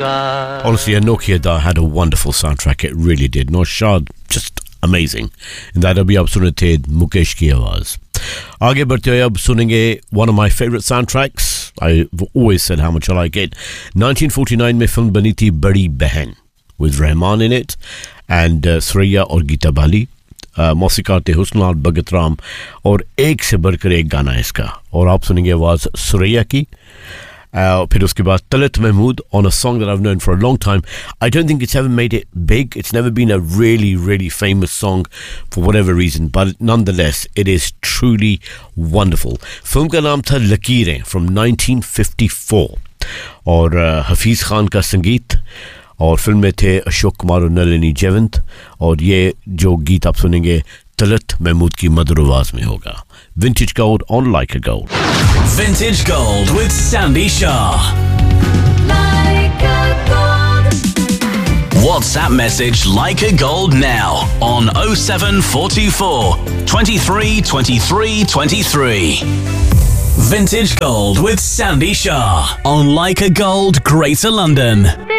Honestly, Nokia Da had a wonderful soundtrack. It really did. Naushad, just amazing. In that अभी आप सुने थे मुकेश की आवाज. आगे बढ़ते हुए अब सुनेंगे one of my favorite soundtracks. I've always said how much I like it. 1949 में फिल्म बनी थी बड़ी बहन with Rahman in it and Sriya और गीता बाली. मौसीकार थे हुस्न भगत राम और एक से बढ़कर एक गाना इसका और आप सुनेंगे आवाज सुरैया की. फिर उसके बाद Talat Mahmood on a song that I've known for a long time. I don't think it's ever made it big. It's never been a really famous song for whatever reason, but nonetheless, it is truly wonderful. Film का नाम था लकीरें from 1954 और हफीज खान का संगीत और film में थे अशोक कुमार और नलिनी जयवंत और ये जो गीत आप सुनेंगे तलत महमूद की मधुर आवाज में होगा. Vintage Gold on Like a Gold. Vintage Gold with Sandy Shah. Like a Gold. WhatsApp message Like a Gold now on 07424 23 23 23. Vintage Gold with Sandy Shah on Like a Gold, Greater London.